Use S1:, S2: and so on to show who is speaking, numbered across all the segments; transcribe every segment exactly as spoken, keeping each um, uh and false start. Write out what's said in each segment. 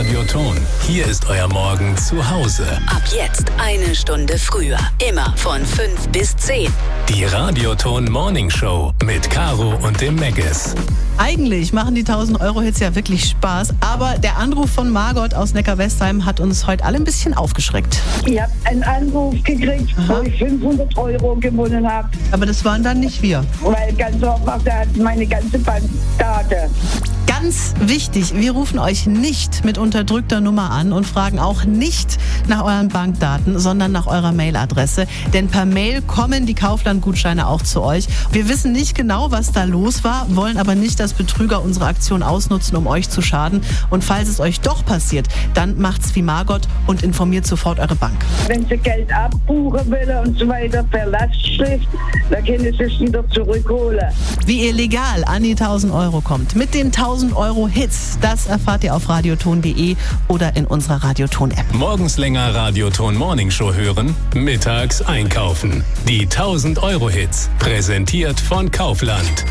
S1: Radioton. Hier ist euer Morgen zu Hause.
S2: Ab jetzt eine Stunde früher. Immer von fünf bis zehn.
S1: Die Radioton Morning Show mit Caro und dem Meggis.
S3: Eigentlich machen die tausend Euro Hits ja wirklich Spaß, aber der Anruf von Margot aus Neckar-Westheim hat uns heute alle ein bisschen aufgeschreckt.
S4: Ich habe einen Anruf gekriegt, Aha. wo ich fünfhundert Euro gewonnen habe.
S3: Aber das waren dann nicht wir.
S4: Weil ganz einfach, der hat meine ganze Bankdaten.
S3: Ganz wichtig, wir rufen euch nicht mit unterdrückter Nummer an und fragen auch nicht nach euren Bankdaten, sondern nach eurer Mailadresse. Denn per Mail kommen die Kaufland-Gutscheine auch zu euch. Wir wissen nicht genau, was da los war, wollen aber nicht, dass Betrüger unsere Aktion ausnutzen, um euch zu schaden. Und falls es euch doch passiert, dann macht's wie Margot und informiert sofort eure Bank.
S4: Wenn sie Geld abbuchen will und so weiter per Lastschrift, dann können sie es wieder zurückholen.
S3: Wie ihr legal an die tausend Euro kommt, mit den tausend Euro Hits, das erfahrt ihr auf radioton punkt de oder in unserer Radioton-App.
S1: Morgens länger Radioton Morning Show hören, mittags einkaufen. Die tausend Euro Hits, präsentiert von Kaufland.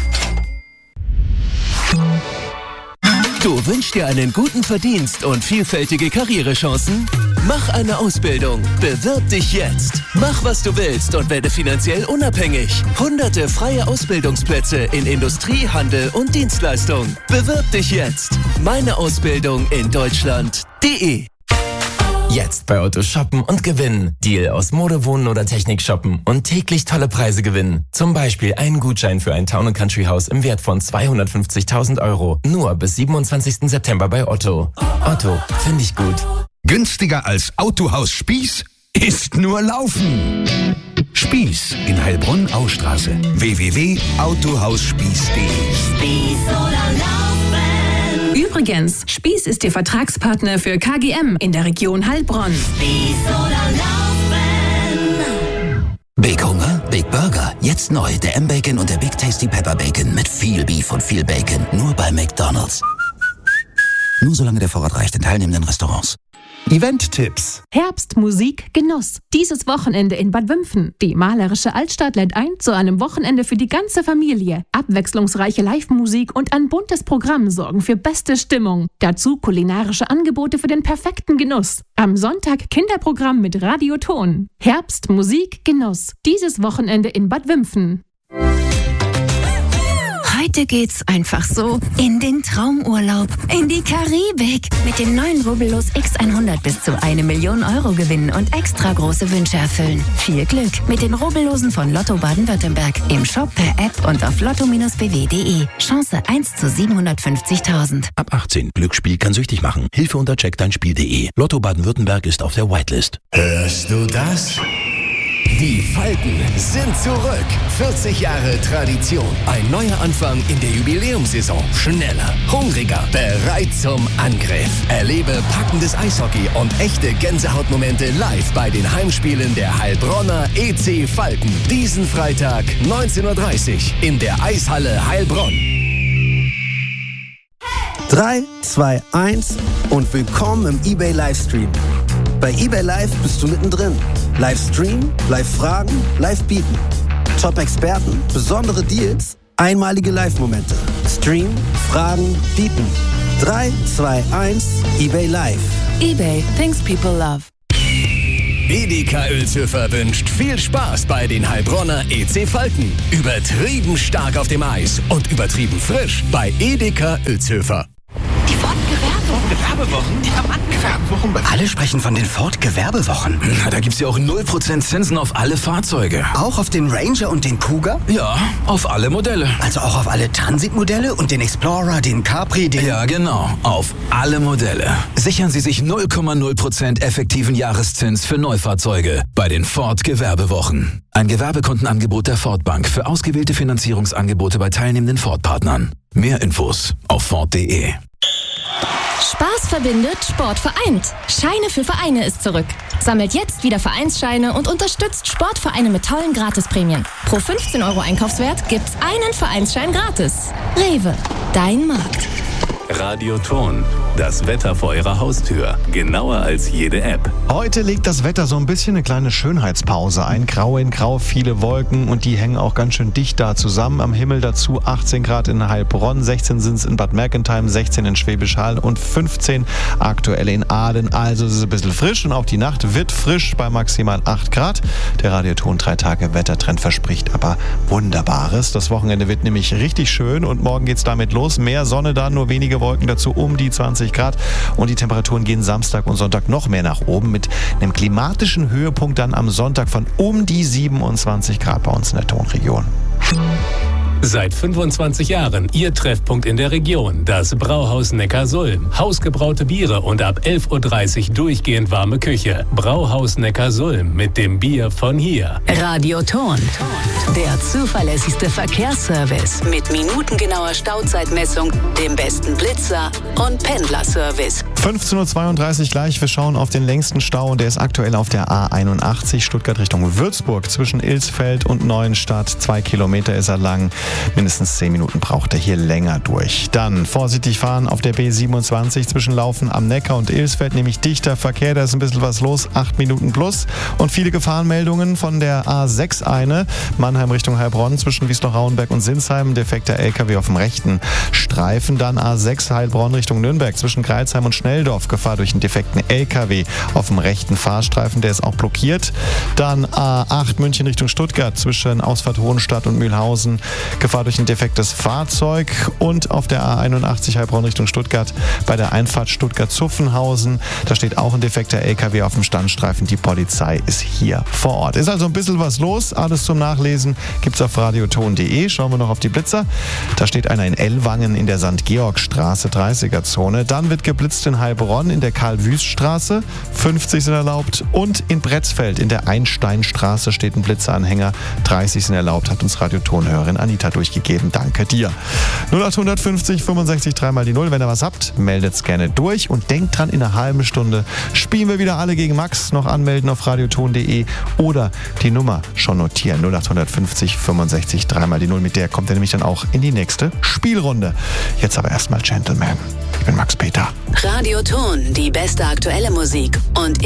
S5: Du wünschst dir einen guten Verdienst und vielfältige Karrierechancen? Mach eine Ausbildung. Bewirb dich jetzt. Mach, was du willst und werde finanziell unabhängig. Hunderte freie Ausbildungsplätze in Industrie, Handel und Dienstleistung. Bewirb dich jetzt. Meine Ausbildung in Deutschland punkt de.
S6: Jetzt bei Otto shoppen und gewinnen. Deal aus Mode, Wohnen oder Technik shoppen und täglich tolle Preise gewinnen. Zum Beispiel einen Gutschein für ein Town and Country Haus im Wert von zweihundertfünfzigtausend Euro. Nur bis siebenundzwanzigsten September bei Otto. Otto, finde ich gut.
S7: Günstiger als Autohaus Spieß ist nur Laufen. Spieß in Heilbronn-Austraße. w w w punkt autohausspieß punkt de.
S2: Spieß oder Laufen.
S8: Übrigens, Spieß ist Ihr Vertragspartner für K G M in der Region Heilbronn.
S2: Spieß oder Laufen.
S9: Big Hunger, Big Burger. Jetzt neu, der M-Bacon und der Big Tasty Pepper Bacon mit viel Beef und viel Bacon. Nur bei McDonald's. Nur solange der Vorrat reicht in teilnehmenden Restaurants.
S10: Event-Tipps.
S11: Herbst, Musik, Genuss. Dieses Wochenende in Bad Wimpfen. Die malerische Altstadt lädt ein zu einem Wochenende für die ganze Familie. Abwechslungsreiche Live-Musik und ein buntes Programm sorgen für beste Stimmung. Dazu kulinarische Angebote für den perfekten Genuss. Am Sonntag Kinderprogramm mit Radioton. Herbst, Musik, Genuss. Dieses Wochenende in Bad Wimpfen.
S12: Heute geht's einfach so in den Traumurlaub, in die Karibik. Mit dem neuen Rubbellos X hundert bis zu eine Million Euro gewinnen und extra große Wünsche erfüllen. Viel Glück mit den Rubbellosen von Lotto Baden-Württemberg. Im Shop, per App und auf lotto Bindestrich b w punkt de. Chance eins zu siebenhundertfünfzigtausend.
S7: Ab achtzehn. Glücksspiel kann süchtig machen. Hilfe unter check dein spiel punkt de. Lotto Baden-Württemberg ist auf der Whitelist.
S5: Hörst du das? Die Falken sind zurück. vierzig Jahre Tradition. Ein neuer Anfang in der Jubiläumssaison. Schneller, hungriger, bereit zum Angriff. Erlebe packendes Eishockey und echte Gänsehautmomente live bei den Heimspielen der Heilbronner E C Falken. Diesen Freitag neunzehn Uhr dreißig in der Eishalle Heilbronn.
S13: drei, zwei, eins und willkommen im eBay Livestream. Bei eBay Live bist du mittendrin. Livestream, Live-Fragen, Live-Bieten. Top-Experten, besondere Deals, einmalige Live-Momente. Stream, Fragen, Bieten. drei, zwei, eins, eBay Live.
S12: eBay, things people love.
S5: Edeka Uelzhöfer wünscht viel Spaß bei den Heilbronner E C Falken. Übertrieben stark auf dem Eis und übertrieben frisch bei Edeka Uelzhöfer.
S14: Die Ford-Gewerbewochen? Die haben Gewerbewochen. Alle sprechen von den Ford-Gewerbewochen.
S15: Na, da gibt's ja auch null Prozent Zinsen auf alle Fahrzeuge.
S14: Auch auf den Ranger und den Cougar?
S15: Ja, auf alle Modelle.
S14: Also auch auf alle Transit-Modelle und den Explorer, den Capri, den...
S15: Ja, genau. Auf alle Modelle. Sichern Sie sich null Komma null Prozent effektiven Jahreszins für Neufahrzeuge bei den Ford-Gewerbewochen. Ein Gewerbekundenangebot der Ford Bank für ausgewählte Finanzierungsangebote bei teilnehmenden Ford-Partnern. Mehr Infos auf ford punkt de.
S16: Spaß verbindet, Sport vereint. Scheine für Vereine ist zurück. Sammelt jetzt wieder Vereinsscheine und unterstützt Sportvereine mit tollen Gratisprämien. Pro fünfzehn Euro Einkaufswert gibt's einen Vereinsschein gratis. Rewe, dein Markt.
S1: Radioton. Das Wetter vor Ihrer Haustür. Genauer als jede App.
S10: Heute legt das Wetter so ein bisschen eine kleine Schönheitspause ein. Grau in Grau, viele Wolken und die hängen auch ganz schön dicht da zusammen. Am Himmel dazu achtzehn Grad in Heilbronn, sechzehn sind es in Bad Mergentheim, sechzehn in Schwäbisch Hall und fünfzehn aktuell in Aalen. Also es ist ein bisschen frisch und auch die Nacht wird frisch bei maximal acht Grad. Der Radioton drei Tage Wettertrend verspricht aber Wunderbares. Das Wochenende wird nämlich richtig schön und morgen geht's damit los. Mehr Sonne dann, nur wenige Wolken dazu, um die zwanzig Grad. Und die Temperaturen gehen Samstag und Sonntag noch mehr nach oben mit einem klimatischen Höhepunkt dann am Sonntag von um die siebenundzwanzig Grad bei uns in der Tonregion.
S1: Seit fünfundzwanzig Jahren Ihr Treffpunkt in der Region, das Brauhaus Neckarsulm. Hausgebraute Biere und ab elf Uhr dreißig durchgehend warme Küche. Brauhaus Neckarsulm mit dem Bier von hier.
S2: Radioton, der zuverlässigste Verkehrsservice mit minutengenauer Stauzeitmessung, dem besten Blitzer und Pendlerservice.
S10: fünfzehn Uhr zweiunddreißig gleich. Wir schauen auf den längsten Stau und der ist aktuell auf der A einundachtzig Stuttgart Richtung Würzburg zwischen Ilsfeld und Neuenstadt. Zwei Kilometer ist er lang. Mindestens zehn Minuten braucht er hier länger durch. Dann vorsichtig fahren auf der B siebenundzwanzig zwischen Laufen am Neckar und Ilsfeld, nämlich dichter Verkehr. Da ist ein bisschen was los. Acht Minuten plus. Und viele Gefahrenmeldungen von der A sechs eine. Mannheim Richtung Heilbronn zwischen Wiesloch-Rauenberg und Sinsheim. Defekter L K W auf dem rechten Streifen. Dann A sechs Heilbronn Richtung Nürnberg zwischen Greilsheim und Schnelldorf. Gefahr durch einen defekten L K W auf dem rechten Fahrstreifen. Der ist auch blockiert. Dann A acht München Richtung Stuttgart zwischen Ausfahrt Hohenstadt und Mühlhausen. Gefahr durch ein defektes Fahrzeug. Und auf der A einundachtzig Heilbronn Richtung Stuttgart bei der Einfahrt Stuttgart-Zuffenhausen. Da steht auch ein defekter L K W auf dem Standstreifen. Die Polizei ist hier vor Ort. Ist also ein bisschen was los. Alles zum Nachlesen gibt's auf radioton punkt de. Schauen wir noch auf die Blitzer. Da steht einer in Ellwangen in der Sankt Georg-Straße, dreißiger Zone. Dann wird geblitzt in Heilbronn in der Karl-Wüst-Straße. fünfzig sind erlaubt. Und in Bretzfeld in der Einsteinstraße steht ein Blitzeranhänger. dreißig sind erlaubt, hat uns Radiotonhörerin Anita durchgegeben. Danke dir. null acht fünfzig fünfundsechzig dreimal die null. Wenn ihr was habt, meldet's gerne durch und denkt dran, in einer halben Stunde spielen wir wieder alle gegen Max. Noch anmelden auf radioton punkt de oder die Nummer schon notieren. null acht fünfzig fünfundsechzig dreimal die null. Mit der kommt er nämlich dann auch in die nächste Spielrunde. Jetzt aber erstmal Gentleman. Ich bin Max Peter.
S2: Radioton, die beste aktuelle Musik und